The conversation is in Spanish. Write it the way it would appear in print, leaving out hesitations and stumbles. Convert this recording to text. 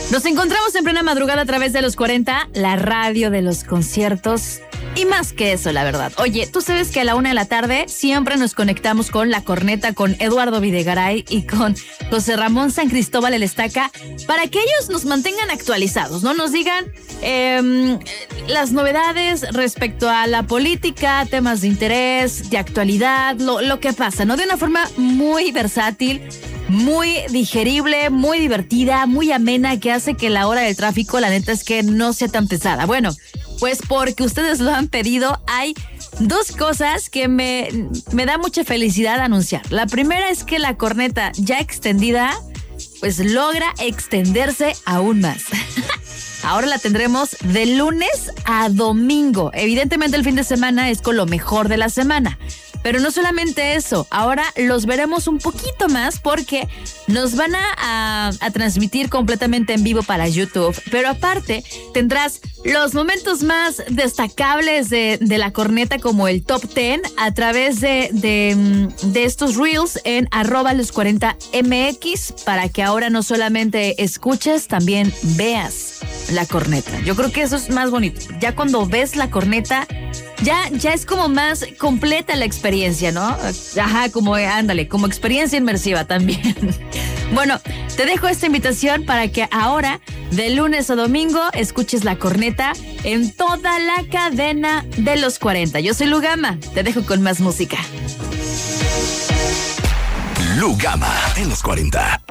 Nos encontramos en plena madrugada a través de los 40, la radio de los conciertos y más que eso, la verdad. Oye, tú sabes que a la 1 de la tarde siempre nos conectamos con La Corneta, con Eduardo Videgaray y con José Ramón San Cristóbal el Estaca para que ellos nos mantengan actualizados, ¿no? Nos digan las novedades respecto a la política, temas de interés, de actualidad, lo que pasa, ¿no? De una forma muy versátil, muy digerible, muy divertida, muy amena, que hace que la hora del tráfico, la neta, es que no sea tan pesada. Bueno, pues porque ustedes lo han pedido, hay dos cosas que me da mucha felicidad anunciar. La primera es que La Corneta ya extendida, pues logra extenderse aún más. Ahora la tendremos de lunes a domingo. Evidentemente el fin de semana es con lo mejor de la semana. Pero no solamente eso, ahora los veremos un poquito más porque nos van a transmitir completamente en vivo para YouTube. Pero aparte tendrás los momentos más destacables de La Corneta, como el Top 10, a través de estos Reels en @los40mx, para que ahora no solamente escuches, también veas La Corneta. Yo creo que eso es más bonito. Ya cuando ves La Corneta, ya es como más completa la experiencia, ¿no? Ajá, como experiencia inmersiva también. Bueno, te dejo esta invitación para que ahora, de lunes a domingo, escuches La Corneta en toda la cadena de los 40. Yo soy Lugama, te dejo con más música. Lugama en los 40.